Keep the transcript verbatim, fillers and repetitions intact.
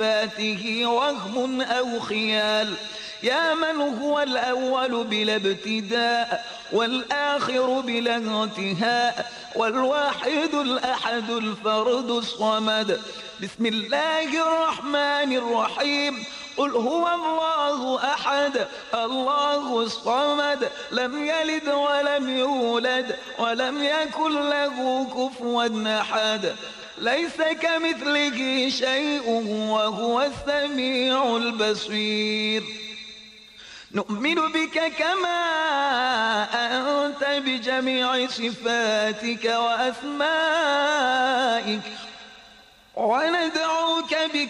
صفاته وهم أو خيال، يا من هو الأول بلا ابتداء والآخر بلا انتهاء والواحد الأحد الفرد الصمد. بسم الله الرحمن الرحيم. قل هو الله أحد الله الصمد لم يلد ولم يولد ولم يكن له كفوا أحد، ليس كمثله شيء وهو السميع البصير. نؤمن بك كما أنت بجميع صفاتك وأسمائك، وندعوك